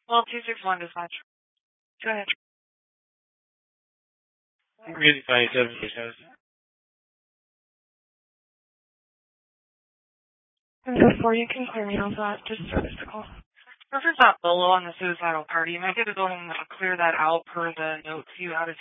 Well, 261 dispatch. Go ahead. Really funny, 767. And before you can clear me off that, just service the call. Reference that Bolo on the suicidal party. You might get to go ahead and clear that out per the notes you added